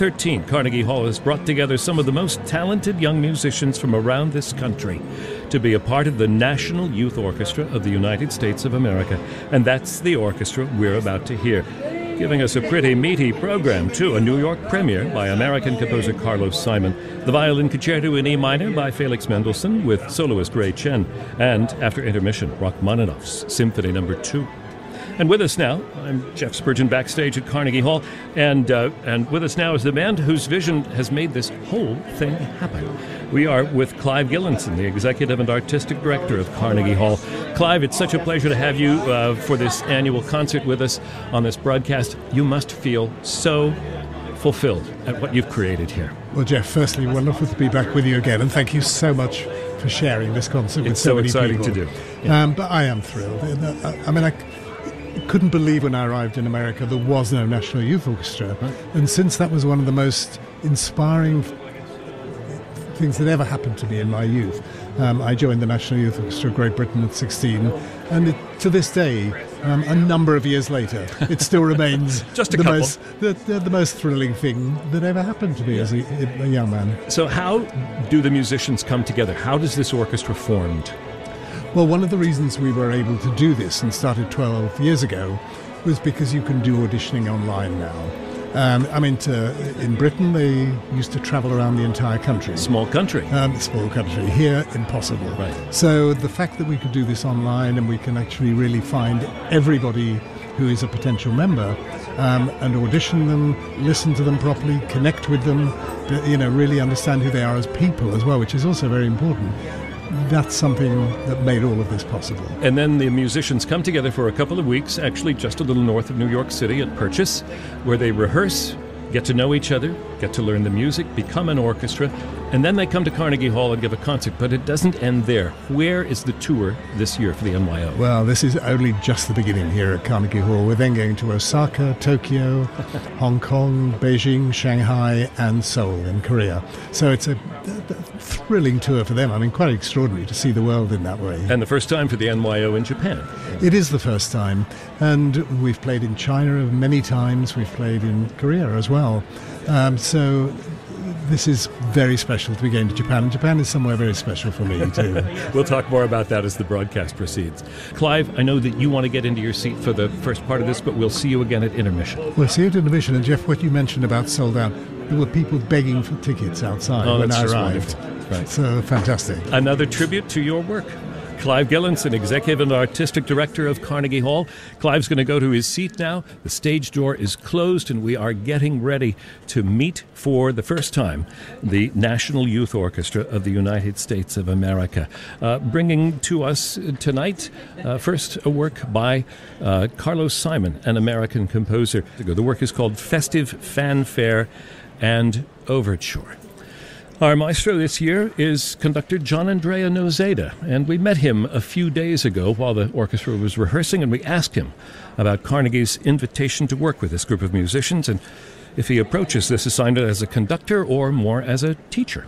2013, Carnegie Hall has brought together some of the most talented young musicians from around this country to be a part of the National Youth Orchestra of the United States of America. And that's the orchestra we're about to hear. Giving us a pretty meaty program, too. A New York premiere by American composer Carlos Simon. The Violin Concerto in E minor by Felix Mendelssohn with soloist Ray Chen. And after intermission, Rachmaninoff's Symphony No. 2. And with us now, I'm Jeff Spurgeon backstage at Carnegie Hall, and with us now is the man whose vision has made this whole thing happen. We are with Clive Gillinson, the Executive and Artistic Director of Carnegie Hall. Clive, it's such a pleasure to have you for this annual concert with us on this broadcast. You must feel so fulfilled at what you've created here. Well, Jeff, firstly, wonderful to be back with you again, and thank you so much for sharing this concert with so many people. It's so exciting to do. Yeah. But I am thrilled. I couldn't believe when I arrived in America there was no National Youth Orchestra. Right. And since that was one of the most inspiring things that ever happened to me in my youth, I joined the National Youth Orchestra of Great Britain at 16. And to this day, a number of years later, it still remains just the most thrilling thing that ever happened to me as a young man. So how do the musicians come together? How does this orchestra formed? Well, one of the reasons we were able to do this and started 12 years ago was because you can do auditioning online now. In Britain, they used to travel around the entire country. Small country. Small country. Here, impossible. Right. So the fact that we could do this online and we can actually really find everybody who is a potential member and audition them, listen to them properly, connect with them, really understand who they are as people as well, which is also very important. That's something that made all of this possible. And then the musicians come together for a couple of weeks, actually just a little north of New York City at Purchase, where they rehearse, get to know each other, get to learn the music, become an orchestra, and then they come to Carnegie Hall and give a concert. But it doesn't end there. Where is the tour this year for the NYO? Well, this is only just the beginning here at Carnegie Hall. We're then going to Osaka, Tokyo, Hong Kong, Beijing, Shanghai, and Seoul in Korea. So it's a thrilling tour for them. I mean, quite extraordinary to see the world in that way. And the first time for the NYO in Japan. It is the first time. And we've played in China many times. We've played in Korea as well. So this is very special to be going to Japan. And Japan is somewhere very special for me, too. We'll talk more about that as the broadcast proceeds. Clive, I know that you want to get into your seat for the first part of this, but we'll see you again at intermission. We'll see you at intermission. And, Jeff, what you mentioned about sold out, there were people begging for tickets outside when I arrived. Right. So fantastic. Another tribute to your work. Clive Gillinson, Executive and Artistic Director of Carnegie Hall. Clive's going to go to his seat now. The stage door is closed, and we are getting ready to meet for the first time the National Youth Orchestra of the United States of America. Bringing to us tonight, first a work by Carlos Simon, an American composer. The work is called Festive Fanfare and Overture. Our maestro this year is conductor Gianandrea Noseda, and we met him a few days ago while the orchestra was rehearsing, and we asked him about Carnegie's invitation to work with this group of musicians and if he approaches this assignment as a conductor or more as a teacher.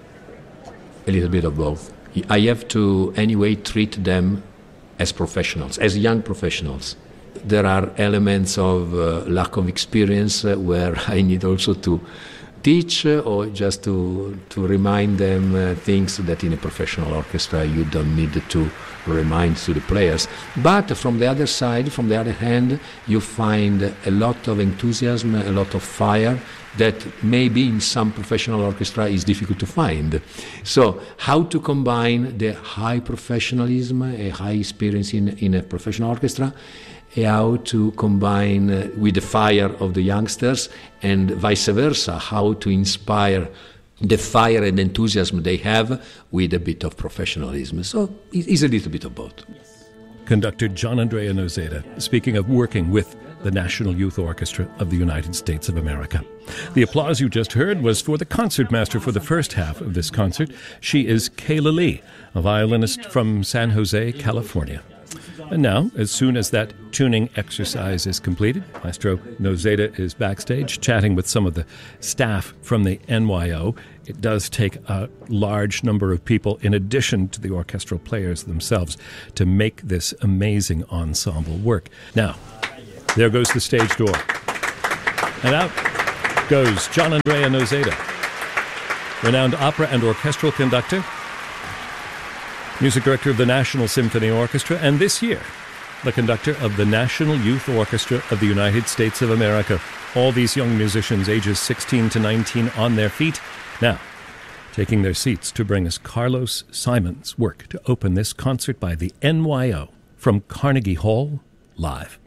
A little bit of both. I have to anyway treat them as professionals, as young professionals. There are elements of lack of experience where I need also to teach or just to remind them things that in a professional orchestra you don't need to remind to the players. But from the other side, from the other hand, you find a lot of enthusiasm, a lot of fire that maybe in some professional orchestra is difficult to find. So how to combine the high professionalism, a high experience in a professional orchestra, how to combine with the fire of the youngsters, and vice versa, how to inspire the fire and enthusiasm they have with a bit of professionalism. So it's a little bit of both. Conductor Gianandrea Noseda, speaking of working with the National Youth Orchestra of the United States of America. The applause you just heard was for the concertmaster for the first half of this concert. She is Kayla Lee, a violinist from San Jose, California. And now, as soon as that tuning exercise is completed, Maestro Noseda is backstage chatting with some of the staff from the NYO. It does take a large number of people, in addition to the orchestral players themselves, to make this amazing ensemble work. Now, there goes the stage door. And out goes Gian Andrea Nozeda, renowned opera and orchestral conductor, music director of the National Symphony Orchestra, and this year, the conductor of the National Youth Orchestra of the United States of America. All these young musicians, ages 16 to 19, on their feet. Now, taking their seats to bring us Carlos Simon's work to open this concert by the NYO from Carnegie Hall, live.